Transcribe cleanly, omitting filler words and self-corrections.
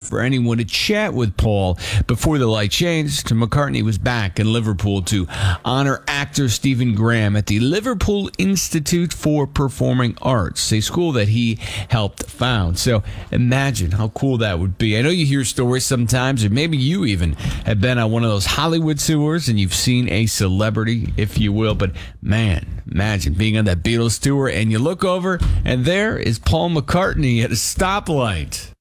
for anyone to chat with Paul. Before the light changed, McCartney was back in Liverpool to honor actor Stephen Graham at the Liverpool Institute for Performing Arts, a school that he helped found. So imagine how cool that would be. I know you hear stories sometimes, or maybe you even have been on one of those Hollywood tours and you've seen a celebrity, if you will, but man, imagine being on that Beatles tour and you look over and there is Paul McCartney at a stoplight.